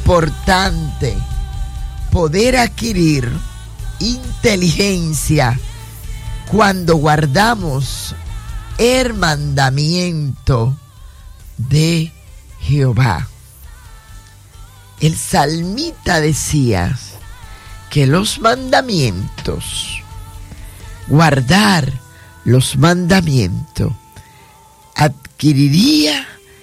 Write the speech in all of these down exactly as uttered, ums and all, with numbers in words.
importante poder adquirir inteligencia cuando guardamos el mandamiento de Jehová. El salmista decía que los mandamientos, guardar los mandamientos, adquiriría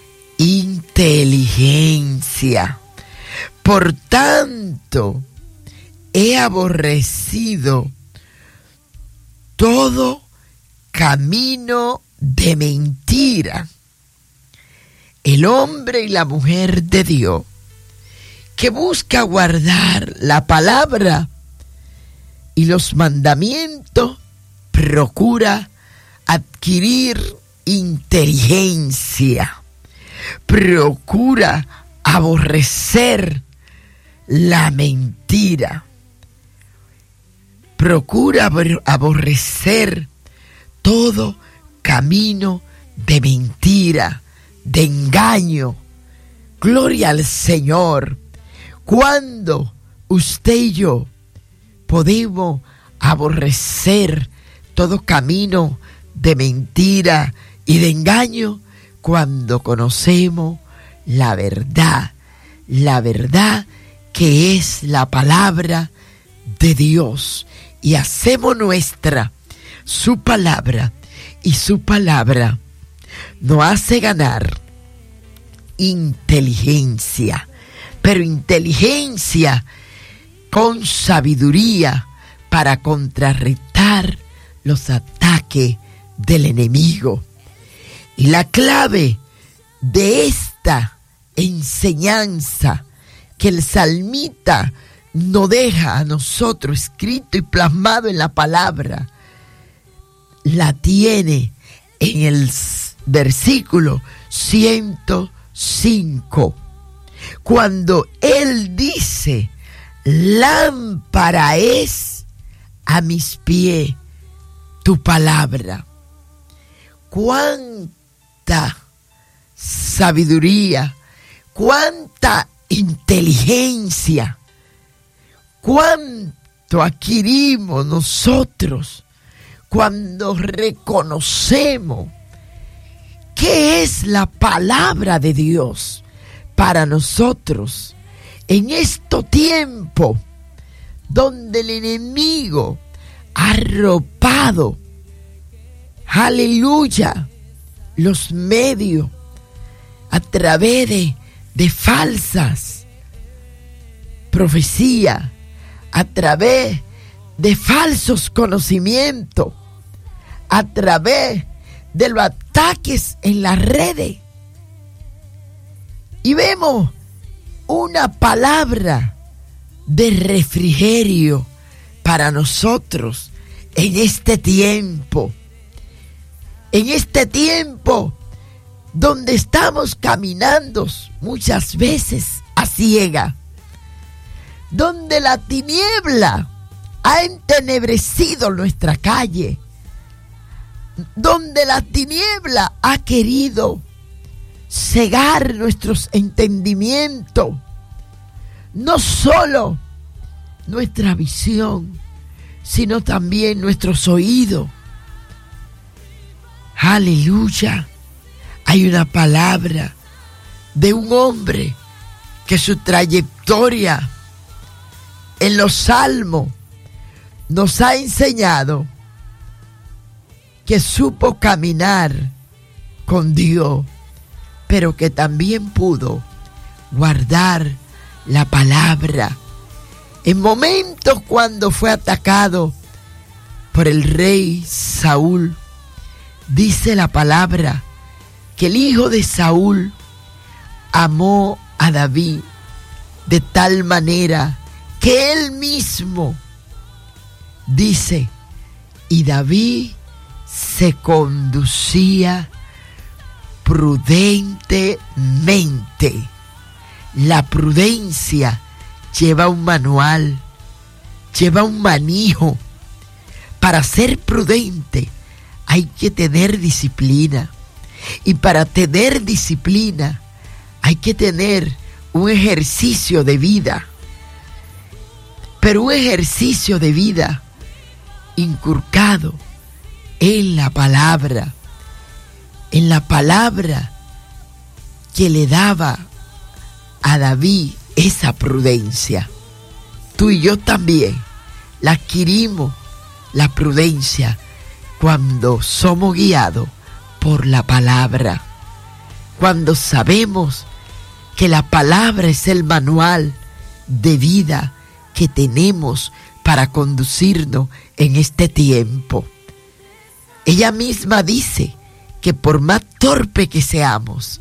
inteligencia. Por tanto, he aborrecido todo camino de mentira. El hombre y la mujer de Dios que busca guardar la palabra y los mandamientos, procura adquirir inteligencia, procura aborrecer la mentira, procura aborrecer todo camino de mentira, de engaño. Gloria al Señor. Cuando usted y yo podemos aborrecer todo camino de mentira y de engaño, cuando conocemos la verdad, la verdad que es la palabra de Dios, y hacemos nuestra su palabra, y su palabra nos hace ganar inteligencia, pero inteligencia con sabiduría para contrarrestar los ataques del enemigo. Y la clave de esta enseñanza que el salmista nos deja a nosotros escrito y plasmado en la palabra, la tiene en el versículo ciento cinco, cuando él dice: lámpara es a mis pies tu palabra. Cuánta sabiduría, cuánta inteligencia, cuánto adquirimos nosotros cuando reconocemos qué es la palabra de Dios para nosotros en este tiempo donde el enemigo ha arropado, aleluya, los medios a través de, de falsas profecías, a través de falsos conocimientos, a través de los ataques en las redes. Y vemos una palabra de refrigerio para nosotros en este tiempo. En este tiempo donde estamos caminando muchas veces a ciega, donde la tiniebla ha entenebrecido nuestra calle, donde la tiniebla ha querido cegar nuestros entendimientos, no solo nuestra visión, sino también nuestros oídos. Aleluya. Hay una palabra de un hombre que su trayectoria en los salmos nos ha enseñado que supo caminar con Dios, pero que también pudo guardar la palabra. En momentos cuando fue atacado por el rey Saúl, dice la palabra que el hijo de Saúl amó a David de tal manera que él mismo dice, y David se conducía prudentemente. La prudencia lleva un manual, lleva un manejo. Para ser prudente hay que tener disciplina, y para tener disciplina hay que tener un ejercicio de vida, pero un ejercicio de vida inculcado en la palabra, en la palabra que le daba a David esa prudencia. Tú y yo también la adquirimos, la prudencia, cuando somos guiados por la palabra, cuando sabemos que la palabra es el manual de vida que tenemos para conducirnos en este tiempo. Ella misma dice que por más torpe que seamos,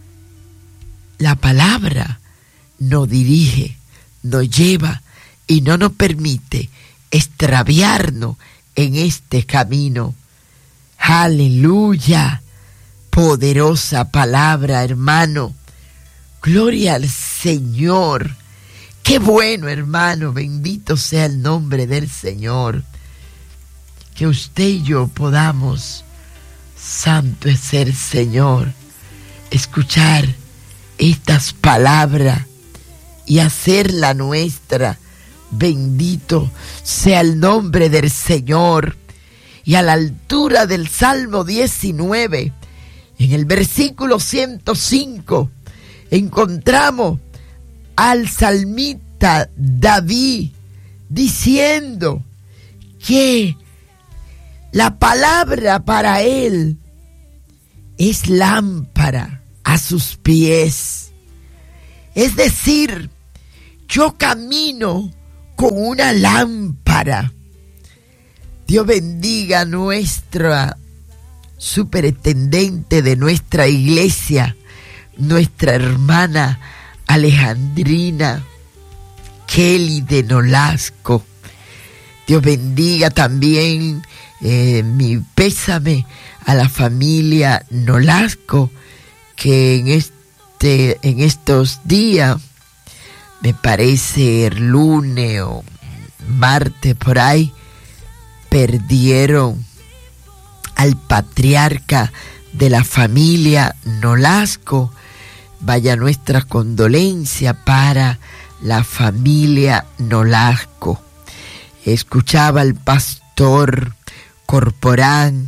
la palabra nos dirige, nos lleva y no nos permite extraviarnos en este camino. Aleluya, poderosa palabra, hermano. Gloria al Señor. Qué bueno, hermano, bendito sea el nombre del Señor. Que usted y yo podamos, santo es el Señor, escuchar estas palabras y hacerla nuestra. Bendito sea el nombre del Señor. Y a la altura del Salmo diecinueve, en el versículo ciento cinco, encontramos al salmista David diciendo que la palabra para él es lámpara a sus pies. Es decir, yo camino con una lámpara. Dios bendiga a nuestra superintendente de nuestra iglesia, nuestra hermana Alejandrina Kelly de Nolasco. Dios bendiga también eh, mi pésame a la familia Nolasco, que en este en estos días, me parece el lunes o martes por ahí, perdieron al patriarca de la familia Nolasco. Vaya nuestra condolencia para la familia Nolasco. Escuchaba al pastor Corporán,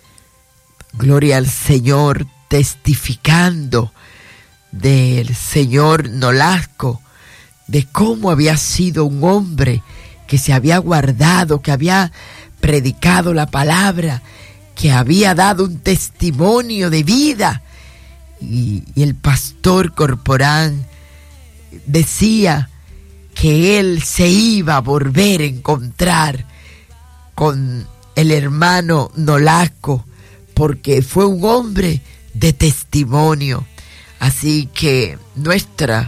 gloria al Señor, testificando del señor Nolasco, de cómo había sido un hombre que se había guardado, que había predicado la palabra, que había dado un testimonio de vida. Y, y el pastor Corporán decía que él se iba a volver a encontrar con el hermano Nolasco, porque fue un hombre de testimonio. Así que nuestra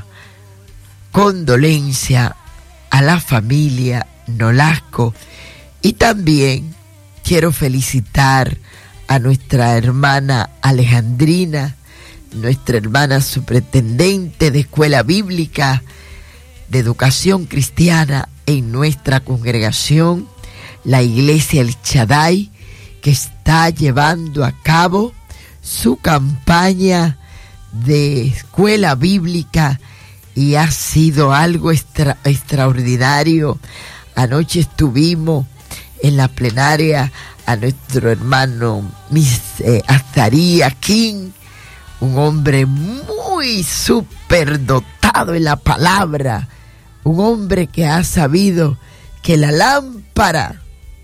condolencia a la familia Nolasco. Y también quiero felicitar a nuestra hermana Alejandrina, nuestra hermana superintendente de Escuela Bíblica de Educación Cristiana en nuestra congregación, la Iglesia El Shaddai, que está llevando a cabo su campaña de Escuela Bíblica, y ha sido algo extra, extraordinario. Anoche estuvimos en la plenaria a nuestro hermano Miss eh, Azaría King, un hombre muy superdotado en la palabra, un hombre que ha sabido que la lámpara,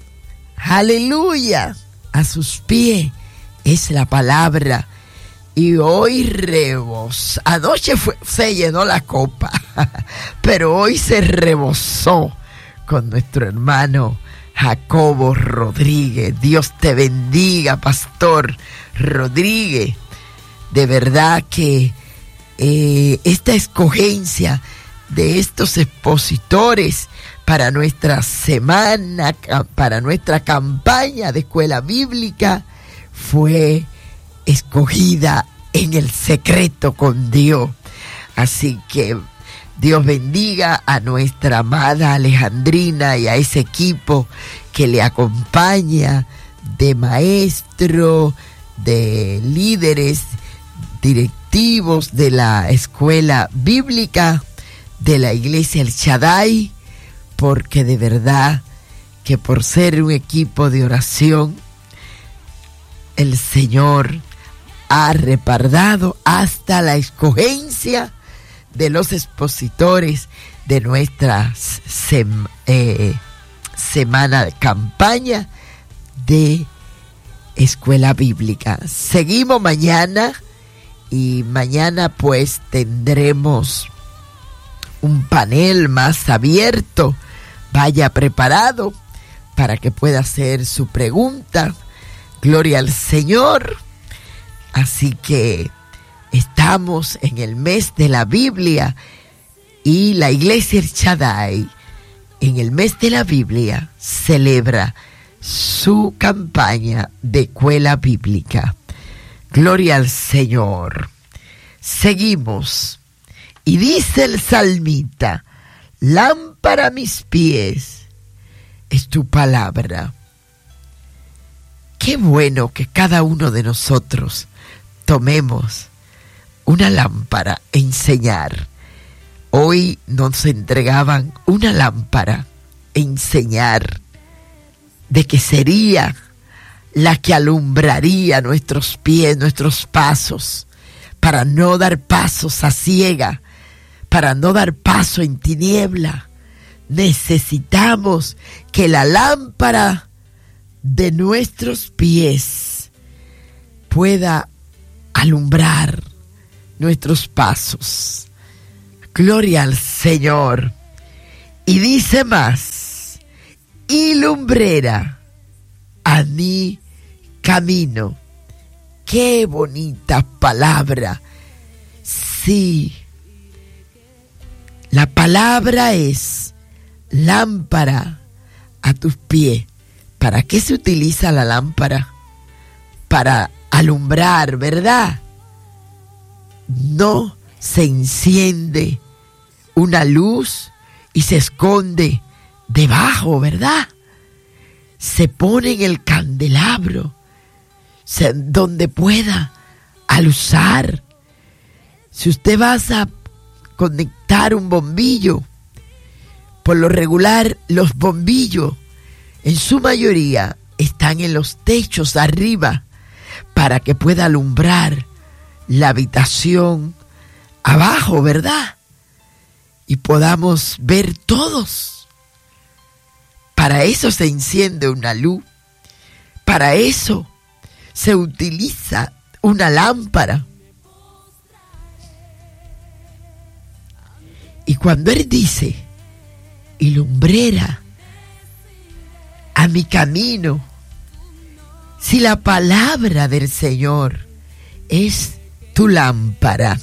aleluya, a sus pies es la palabra. Y hoy rebosó, anoche fue, se llenó la copa, pero hoy se rebosó con nuestro hermano Jacobo Rodríguez. Dios te bendiga, Pastor Rodríguez. De verdad que eh, esta escogencia de estos expositores para nuestra semana, para nuestra campaña de Escuela Bíblica, fue escogida en el secreto con Dios. Así que Dios bendiga a nuestra amada Alejandrina y a ese equipo que le acompaña, de maestro, de líderes, directivos, directivos de la escuela bíblica de la iglesia El Shaddai, porque de verdad que por ser un equipo de oración, el Señor ha repardado hasta la escogencia de los expositores de nuestra sem, eh, semana de campaña de escuela bíblica. Seguimos mañana y mañana pues tendremos un panel más abierto. Vaya preparado para que pueda hacer su pregunta. Gloria al Señor. Así que estamos en el mes de la Biblia y la iglesia El Shaddai en el mes de la Biblia celebra su campaña de escuela bíblica. Gloria al Señor. Seguimos. Y dice el salmista: lámpara a mis pies es tu palabra. Qué bueno que cada uno de nosotros tomemos una lámpara a enseñar. Hoy nos entregaban una lámpara a enseñar de que sería la que alumbraría nuestros pies, nuestros pasos, para no dar pasos a ciega, para no dar paso en tiniebla. Necesitamos que la lámpara de nuestros pies pueda alumbrar nuestros pasos. Gloria al Señor. Y dice más: y lumbrera a mi camino. Qué bonita palabra. Sí, la palabra es lámpara a tus pies. ¿Para qué se utiliza la lámpara? Para alumbrar, ¿verdad? No se enciende una luz y se esconde debajo, ¿verdad? Se pone en el candelabro, se, donde pueda alusar. Si usted va a conectar un bombillo, por lo regular los bombillos en su mayoría están en los techos arriba para que pueda alumbrar la habitación abajo, ¿verdad? Y podamos ver todos. Para eso se enciende una luz. Para eso se utiliza una lámpara. Y cuando él dice, y lumbrera a mi camino, si la palabra del Señor es tu lámpara,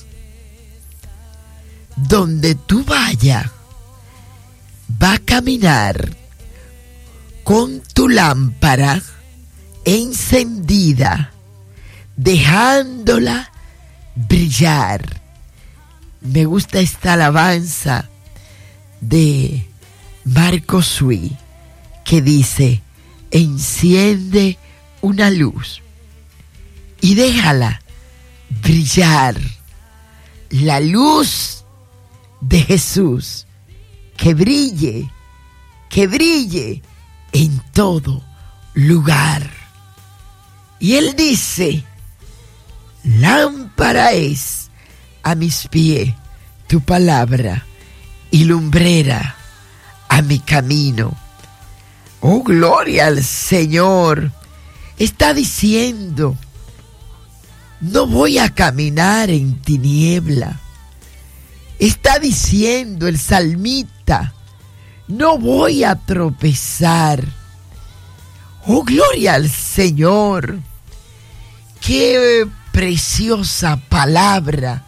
donde tú vayas, va a caminar con tu lámpara encendida, dejándola brillar. Me gusta esta alabanza de Marco Sui, que dice: enciende una luz y déjala brillar, la luz de Jesús, que brille, que brille en todo lugar. Y él dice: lámpara es a mis pies tu palabra y lumbrera a mi camino. Oh, gloria al Señor. Está diciendo: no voy a caminar en tiniebla. Está diciendo el salmista: no voy a tropezar. Oh, gloria al Señor. Qué preciosa palabra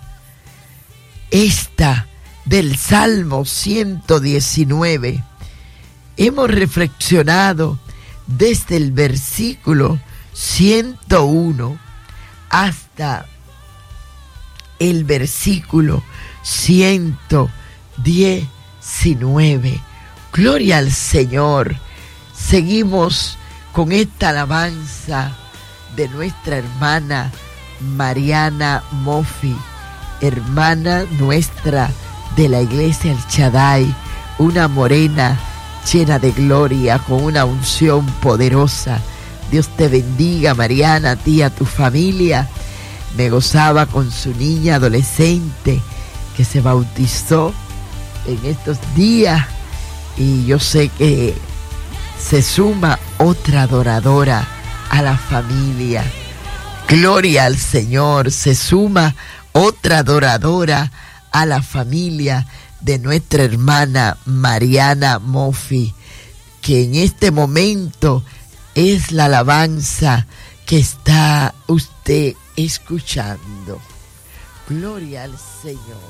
esta del Salmo ciento diecinueve. Hemos reflexionado desde el versículo ciento uno hasta el versículo ciento diecinueve. Gloria al Señor. Seguimos con esta alabanza de nuestra hermana Mariana Moffi. hermana nuestra de la iglesia El Shaddai, una morena llena de gloria, con una unción poderosa. Dios te bendiga, Mariana, a ti y a tu familia. Me gozaba con su niña adolescente que se bautizó en estos días, y yo sé que se suma otra adoradora a la familia. Gloria al Señor, se suma otra adoradora a la familia de nuestra hermana Mariana Moffi, que en este momento es la alabanza que está usted escuchando. Gloria al Señor.